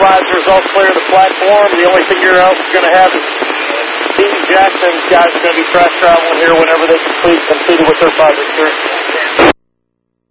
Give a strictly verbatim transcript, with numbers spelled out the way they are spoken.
supervisors all clear the platform. The only thing you're else going to have is Steve Jackson's guys are going to be track traveling here whenever they complete completed with their project here.